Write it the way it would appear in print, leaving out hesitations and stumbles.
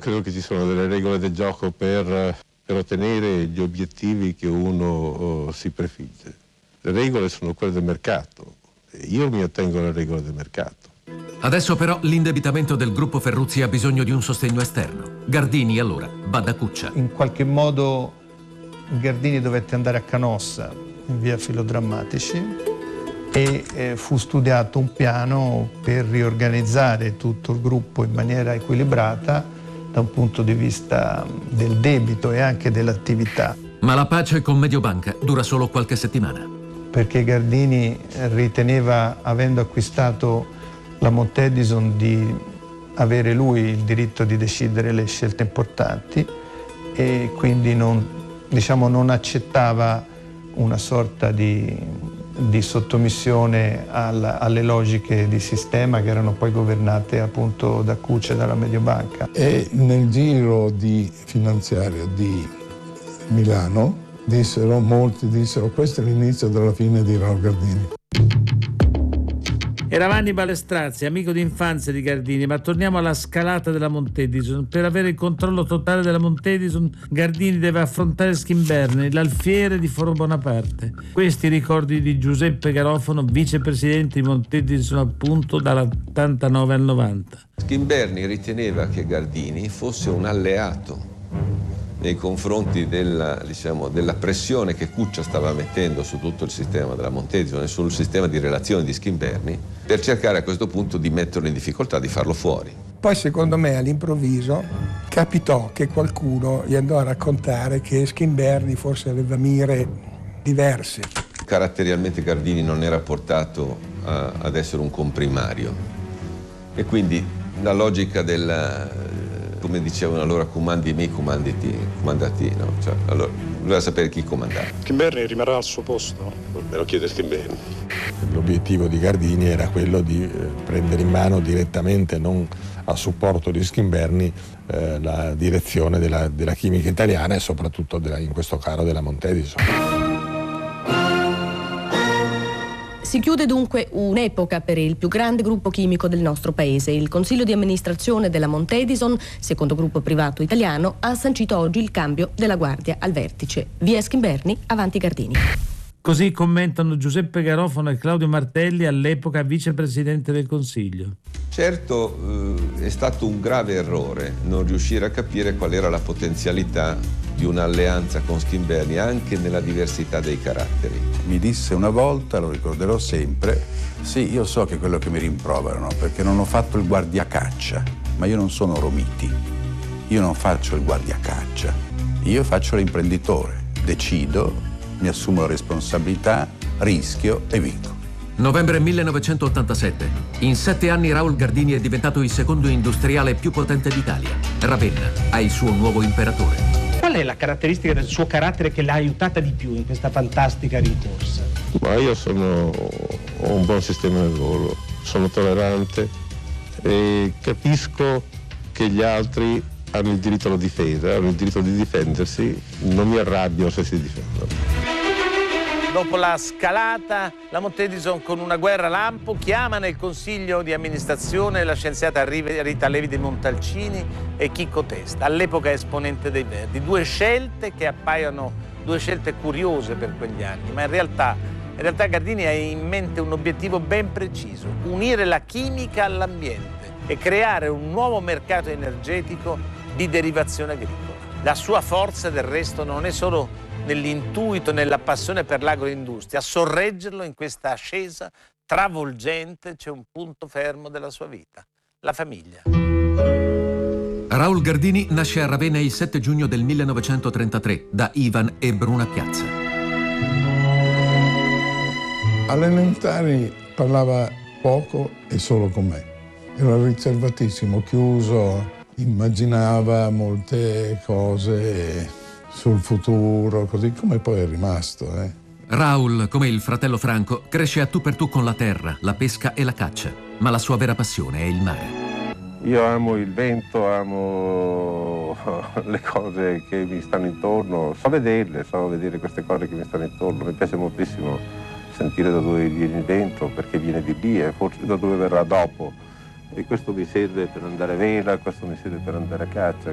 credo che ci sono delle regole del gioco per ottenere gli obiettivi che uno si prefigge. Le regole sono quelle del mercato. Io mi attengo alle regole del mercato. Adesso però l'indebitamento del gruppo Ferruzzi ha bisogno di un sostegno esterno. Gardini allora va da Cuccia. In qualche modo Gardini dovette andare a Canossa in via Filodrammatici e fu studiato un piano per riorganizzare tutto il gruppo in maniera equilibrata da un punto di vista del debito e anche dell'attività. Ma la pace con Mediobanca dura solo qualche settimana. Perché Gardini riteneva, avendo acquistato la Montedison, di avere lui il diritto di decidere le scelte importanti e quindi non accettava una sorta di sottomissione alle logiche di sistema che erano poi governate appunto da Cuccia e dalla Mediobanca. E nel giro finanziario di Milano molti dissero questo è l'inizio della fine di Raul Gardini. Era Vanni Balestrazzi, amico d'infanzia di Gardini, ma torniamo alla scalata della Montedison. Per avere il controllo totale della Montedison, Gardini deve affrontare Schimberni, l'alfiere di Foro Bonaparte. Questi i ricordi di Giuseppe Garofano, vicepresidente di Montedison appunto dall'89 al 90. Schimberni riteneva che Gardini fosse un alleato nei confronti della pressione che Cuccia stava mettendo su tutto il sistema della Montedison e sul sistema di relazioni di Schimberni, per cercare a questo punto di metterlo in difficoltà, di farlo fuori. Poi secondo me all'improvviso capitò che qualcuno gli andò a raccontare che Schimberni forse aveva mire diverse. Caratterialmente Gardini non era portato ad essere un comprimario e quindi la logica come dicevano allora, comandi me, comandati, no? Cioè, allora, doveva sapere chi comandava. Schimberni rimarrà al suo posto? Me lo chiede Schimberni. L'obiettivo di Gardini era quello di prendere in mano direttamente, non a supporto di Schimberni, la direzione della chimica italiana e soprattutto in questo caso della Montedison. Si chiude dunque un'epoca per il più grande gruppo chimico del nostro paese. Il Consiglio di amministrazione della Montedison, secondo gruppo privato italiano, ha sancito oggi il cambio della guardia al vertice. Via Schimberni, avanti Gardini. Così commentano Giuseppe Garofano e Claudio Martelli, all'epoca vicepresidente del Consiglio. Certo, è stato un grave errore non riuscire a capire qual era la potenzialità di un'alleanza con Schimberni anche nella diversità dei caratteri. Mi disse una volta, lo ricorderò sempre, sì, io so che è quello che mi rimproverano perché non ho fatto il guardiacaccia, ma io non sono Romiti, io non faccio il guardiacaccia, io faccio l'imprenditore, decido, mi assumo la responsabilità, rischio e vinco. Novembre 1987. In 7 anni Raul Gardini è diventato il secondo industriale più potente d'Italia. Ravenna ha il suo nuovo imperatore. Qual è la caratteristica del suo carattere che l'ha aiutata di più in questa fantastica rincorsa? Ma io ho un buon sistema nervoso, sono tollerante e capisco che gli altri hanno il diritto alla difesa, hanno il diritto di difendersi, non mi arrabbio se si difendono. Dopo la scalata, la Montedison con una guerra lampo chiama nel consiglio di amministrazione la scienziata Rita Levi de Montalcini e Chicco Testa, all'epoca esponente dei Verdi. Due scelte che appaiono due scelte curiose per quegli anni, ma in realtà Gardini ha in mente un obiettivo ben preciso: unire la chimica all'ambiente e creare un nuovo mercato energetico di derivazione agricola. La sua forza, del resto, non è solo nell'intuito, nella passione per l'agroindustria. A sorreggerlo in questa ascesa travolgente c'è un punto fermo della sua vita: la famiglia. Raul Gardini nasce a Ravenna il 7 giugno del 1933 da Ivan e Bruna Piazza. Alle elementari parlava poco e solo con me. Era riservatissimo, chiuso, immaginava molte cose sul futuro, così come poi è rimasto. Raul, come il fratello Franco, cresce a tu per tu con la terra, la pesca e la caccia, ma la sua vera passione è il mare. Io amo il vento, amo le cose che mi stanno intorno, so vedere queste cose che mi stanno intorno. Mi piace moltissimo sentire da dove viene il vento, perché viene di lì e forse da dove verrà dopo. E questo mi serve per andare a vela, questo mi serve per andare a caccia.